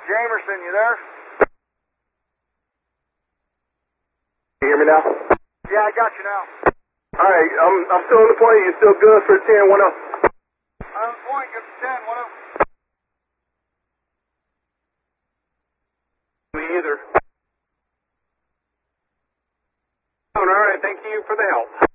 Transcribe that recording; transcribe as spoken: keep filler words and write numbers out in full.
Jamerson, you there? Can you hear me now? Yeah, I got you now. All right, I'm I'm still in the play. You still good for ten one oh? I'm point, good for ten, one oh. Me either. All right, thank you for the help.